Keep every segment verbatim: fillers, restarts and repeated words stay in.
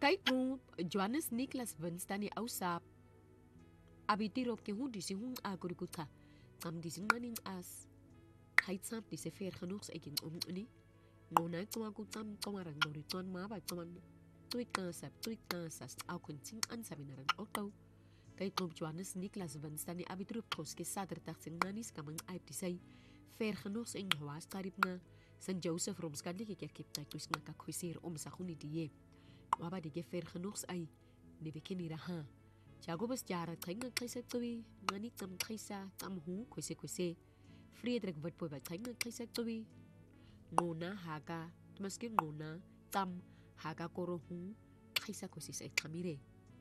Kay kung Johannes Niklas Winstani ausap, abitirop ke hun disi hun agurikuta, tam disi maning as, kay tsam disi fer genoeg sa ikin omuni, ngona tuwa ku tam tumarang dorituan maba tuman, tuit kansap, tuit kansas, au kunting ansabinaran oto, kay kung Johannes Niklas Winstani abitirop koske sader taksin nanis kamang aib disay, fer genoeg sa ing hawas tarip na, San Joseph Romskandi kikirkip tay tuis nga kakwisir om sa huni diye, waba di gefer genoeg ay ni bikini raha jago bas jara tringa kaisa tuwi ngani tam kaisa tam hu kwese kwese Friedrich wird po ba tringa kaisa tuwi ngona haga maski ngona tam haga koro hu kaisa kwese sa kamire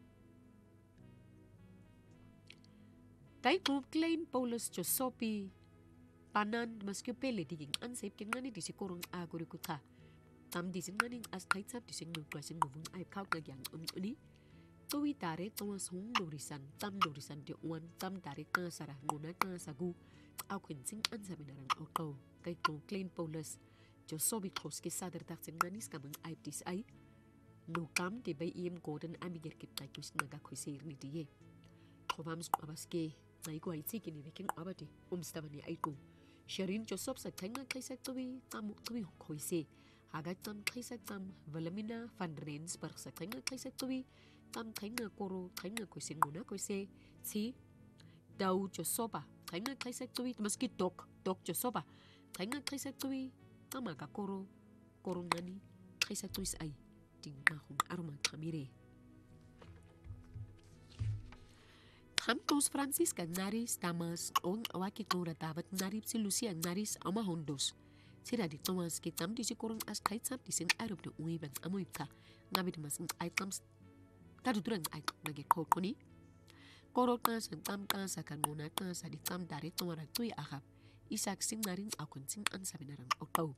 kay klub klein Paulus Josopi panan maski pele diging ansep kin ngani disi korong agurikuta tam dising naning as kay tsap dising nugwasin nguvung ay kaut na gyang umuni tuwi tare tuwas hung dorisan tam dorisan di uwan tam tare ka sarah nguna ka sagu au kwinsing ansaminarang oto kay kong klein Paulus Josobi klos ke sader taksing nanis kamang ay dis ay no kam di bay iem goden amiger kip tay kus naga kwisir ni diye kobams abaske ngay ko ay tiki ni viking abati umstava ni ay ko Sharin Josop sa tenga kaysa tuwi tam tuwi kwise Hagat tam kaisa tam Valamina van Rens per sa tenga kaisa tuwi tam tenga koro tenga kuisin muna kuise si Dau Josoba tenga kaisa tuwi maski dok dok Josoba tenga kaisa tuwi tam aga koro koro ngani kaisa tuis ay ding mahong arma kamire Ham tos Francisca naris tamas on awaki kora tabat narip si Lucia naris ama hondos Sira di Thomas ke tam di si korong as kay tam di sin arab de uwi bang amoy ka ngabi di mas items tadu durang ay nage ko koni korot na sa tam ka sa kanuna ka sa di tam dari tumara tuy akap isak sing narin akon sing an sabi narang okaw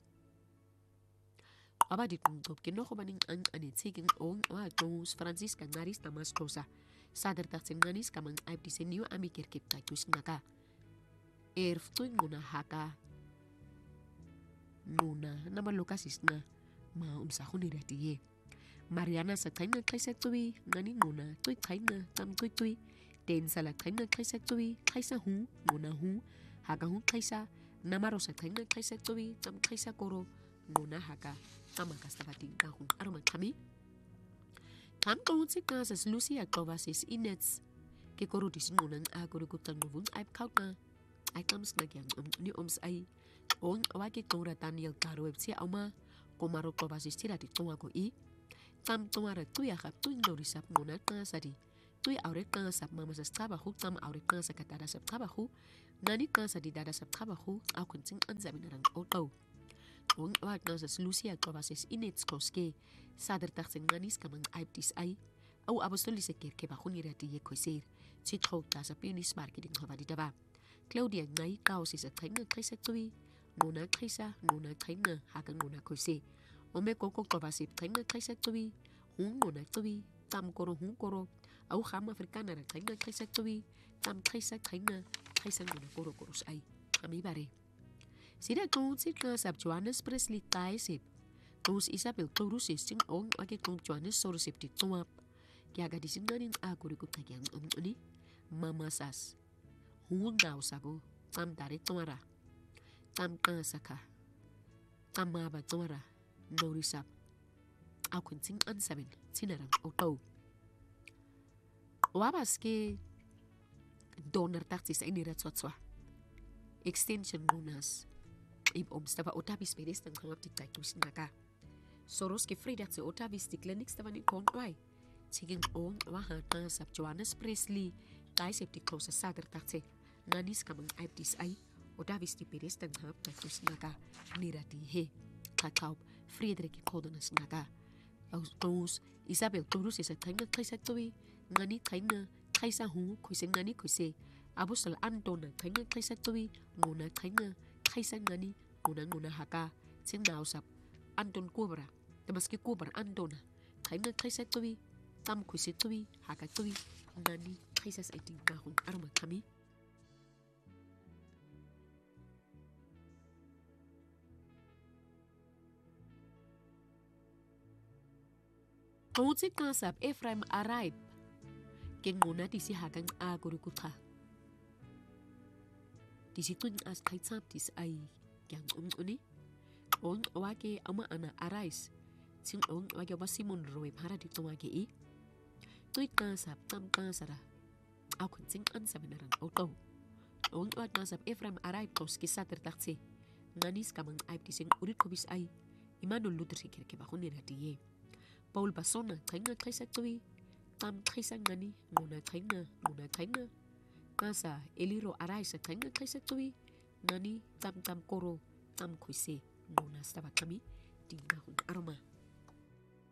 aba di tungtop kinoko baning an anitiging ong wa tos Francisca naris tamas kosa sadar taksing nanis kamang aib di sin niyo amikir kip tatus naka erf tuy nguna haka Nuna na malukasis na maumsa ko ni ratiye. Mariana sa tayo na kaysa tuwi, ngani nuna, tuy tayo na, tam tuy tuy. Den sa la tayo na kaysa tuwi, kaysa hu, nuna hu, haga hu kaysa, namaro sa tayo na kaysa tuwi, tam kaysa koro, nuna haga, tam akastabating na hong aroman kami. Tam konsik na sa Lucia Kovasis inets, kikoro disin nunang agurugutang nuvun ay kaut na, ay tams na gyang um, ni oms ay, On awaki kora Daniel Karweb si ama komaro kobasis tira di tonga ko i tam tomara tuya kap tuing dori sap mona ka sadi tuy auret ka sap mama sa trabajo tam auret ka sa katada sa trabajo nani ka sa di dada sa trabajo au kunting anzamin narang oto on awak na sa Lucia kobasis inets koske sader taksing nanis kamang aib dis ay au abostoli se ker ke bakuni rati ye koisir si trok ta sa pinis marketing haba di daba Claudia ngai kausi sa trenga kaisa tuwi Nuna kaisa, nuna trenga, hagang nuna kuisi. Ome koko kobasip trenga kaisa tuwi, hung nuna tuwi, tam koro hung koro, au ham afrikana na trenga kaisa tuwi, tam kaisa trenga, kaisa nuna koro koros ay. Kami bare. Sida kung sit ka sab Johannes Presley taisip, tos Isabel Torusis sing ong waki kung Johannes Sorosip di tumap. Kaya gadisin nanin ako rikot kagyang umuni, mamasas. Hung daw sago, tam dari tumara. Tam ka saka tam maba tumara norisap au kunting ansamin sinarang oto wabas ke donor taxi sa inira tsotswa extension lunas ib omstaba otabis pedes tang hangap tiktak tus naka soros ke fredak se otabis ti clinic staba ni kon wai tiging on waha ta sap Johannes Presley tai septi close sader taxi nanis kamang aib dis ay Odavis di pedes tang hap tatus naga nirati he kakao Friedrich Kodonas naga aus Isabel Torus isa tainga kaisa tuwi ngani tainga kaisa hu kuise ngani kuise abusal Antona tainga kaisa tuwi nguna tainga kaisa ngani nguna nguna haka sin nausap Anton Kubra tamaski Kubra Antona tainga kaisa tuwi tam kuise tuwi haka tuwi ngani kaisa sa iting kahong aroma kami Ngutsi qasab Ephraim Araib ke ngona disi hakang a kurukucha disi qin as qaitsap dis ai yang umuni on wake ama ana arais sin on wake wasimon roe para di wake i tuit qasab tam qasara aku sing an sabenaran auto on wat qasab Ephraim Araib tos kisat tertaksi nganis kamang aib dising urit kobis ai imanul luter sikir ke bahuni radiye Paul Basona tringa trisa tui tam trisa ngani ngona tringa ngona tringa kasa eliro araisa tringa trisa tui ngani tam tam koro tam kuise ngona staba kami di ngahun aroma